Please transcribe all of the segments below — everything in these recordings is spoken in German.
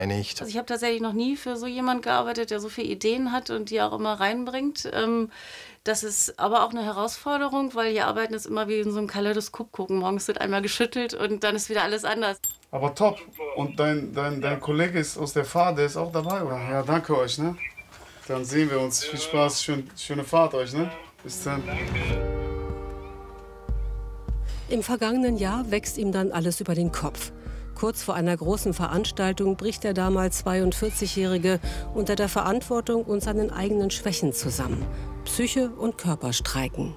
Nicht. Also ich habe tatsächlich noch nie für so jemand gearbeitet, der so viele Ideen hat und die auch immer reinbringt. Das ist aber auch eine Herausforderung, weil hier arbeiten ist immer wie in so einem Kaleidoskop gucken. Morgens wird einmal geschüttelt und dann ist wieder alles anders. Aber top. Und dein Kollege ist aus der Fahrt, der ist auch dabei, oder? Ja, danke euch, ne? Dann sehen wir uns. Viel Spaß, schöne Fahrt euch, ne? Bis dann. Im vergangenen Jahr wächst ihm dann alles über den Kopf. Kurz vor einer großen Veranstaltung bricht der damals 42-Jährige unter der Verantwortung und seinen eigenen Schwächen zusammen. Psyche und Körper streiken.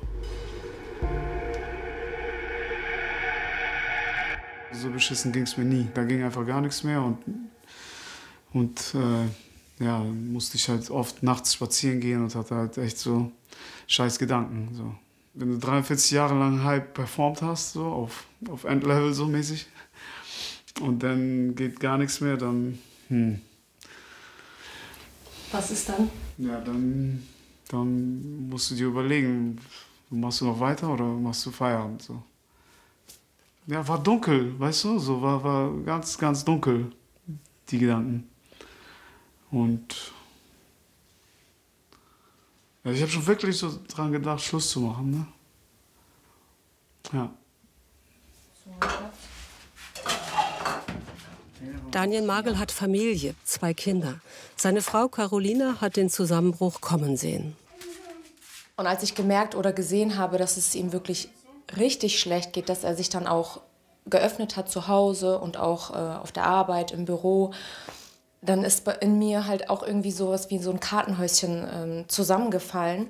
So beschissen ging es mir nie. Da ging einfach gar nichts mehr und ja, musste ich halt oft nachts spazieren gehen und hatte halt echt so scheiß Gedanken. So. Wenn du 43 Jahre lang halb performt hast, so auf Endlevel so mäßig, und dann geht gar nichts mehr, dann... Was ist dann? Ja, dann musst du dir überlegen, machst du noch weiter oder machst du Feierabend? So. Ja, war dunkel, weißt du, so war ganz, ganz dunkel, die Gedanken. Und ja, ich habe schon wirklich so dran gedacht, Schluss zu machen, ne? Ja. Daniel Magel hat Familie, 2 Kinder. Seine Frau Carolina hat den Zusammenbruch kommen sehen. Und als ich gemerkt oder gesehen habe, dass es ihm wirklich richtig schlecht geht, dass er sich dann auch geöffnet hat zu Hause und auch auf der Arbeit, im Büro, dann ist in mir halt auch irgendwie sowas wie so ein Kartenhäuschen zusammengefallen,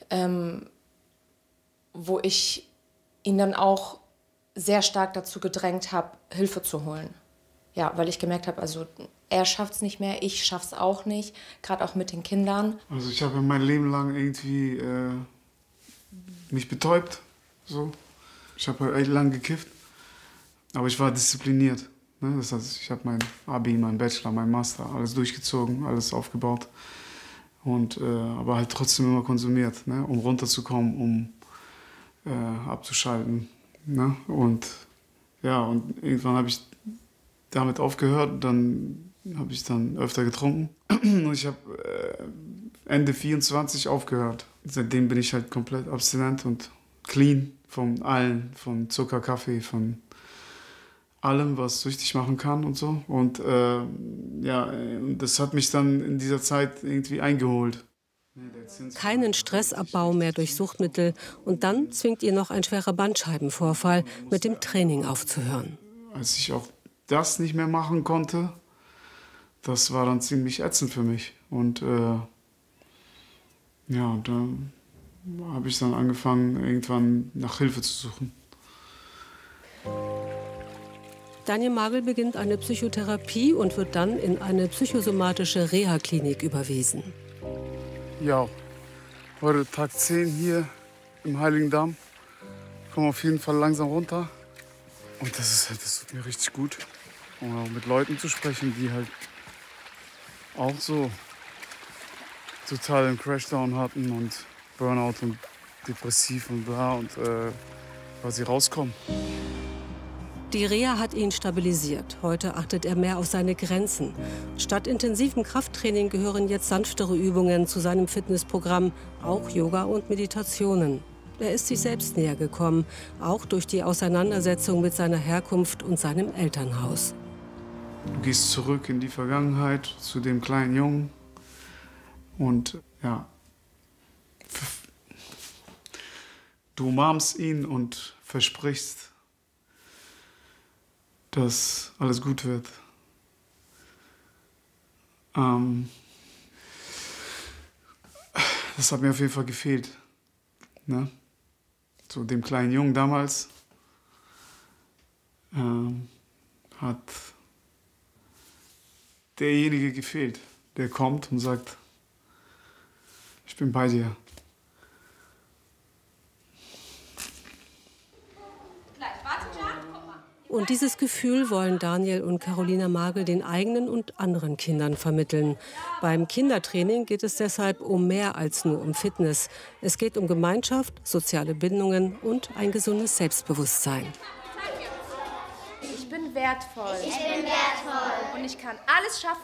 wo ich ihn dann auch sehr stark dazu gedrängt habe, Hilfe zu holen. Ja, weil ich gemerkt habe, also er schafft es nicht mehr, ich schaff's auch nicht, gerade auch mit den Kindern. Also ich habe mein Leben lang irgendwie mich betäubt, so. Ich habe echt lang gekifft, aber ich war diszipliniert. Ne? Das heißt, ich habe mein Abi, mein Bachelor, mein Master, alles durchgezogen, alles aufgebaut. Und, aber halt trotzdem immer konsumiert, ne? Um runterzukommen, um abzuschalten. Ne? Und ja, und irgendwann habe ich damit aufgehört, dann habe ich dann öfter getrunken. Und ich habe Ende 24 aufgehört. Seitdem bin ich halt komplett abstinent und clean von allen, von Zucker, Kaffee, von allem, was süchtig machen kann und so. Und ja, das hat mich dann in dieser Zeit irgendwie eingeholt. Keinen Stressabbau mehr durch Suchtmittel. Und dann zwingt ihr noch ein schwerer Bandscheibenvorfall, mit dem Training aufzuhören. Als ich auch das nicht mehr machen konnte, das war dann ziemlich ätzend für mich. Und ja, da habe ich dann angefangen, irgendwann nach Hilfe zu suchen. Daniel Magel beginnt eine Psychotherapie und wird dann in eine psychosomatische Reha-Klinik überwiesen. Ja, heute Tag 10 hier im Heiligendamm. Ich komme auf jeden Fall langsam runter. Und das tut mir richtig gut. Und auch mit Leuten zu sprechen, die halt auch so total einen Crashdown hatten und Burnout und depressiv und bla und quasi rauskommen. Die Reha hat ihn stabilisiert. Heute achtet er mehr auf seine Grenzen. Statt intensivem Krafttraining gehören jetzt sanftere Übungen zu seinem Fitnessprogramm, auch Yoga und Meditationen. Er ist sich selbst näher gekommen, auch durch die Auseinandersetzung mit seiner Herkunft und seinem Elternhaus. Du gehst zurück in die Vergangenheit zu dem kleinen Jungen und ja, du umarmst ihn und versprichst, dass alles gut wird. Das hat mir auf jeden Fall gefehlt. Ne? So dem kleinen Jungen damals hat derjenige gefehlt, der kommt und sagt, ich bin bei dir. Und dieses Gefühl wollen Daniel und Carolina Magel den eigenen und anderen Kindern vermitteln. Beim Kindertraining geht es deshalb um mehr als nur um Fitness. Es geht um Gemeinschaft, soziale Bindungen und ein gesundes Selbstbewusstsein. Ich bin wertvoll. Ich bin wertvoll. Und ich kann alles schaffen.